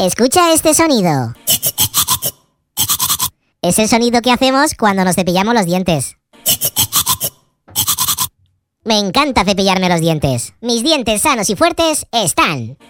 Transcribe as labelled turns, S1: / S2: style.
S1: Escucha este sonido. Es el sonido que hacemos cuando nos cepillamos los dientes. Me encanta cepillarme los dientes. Mis dientes sanos y fuertes están.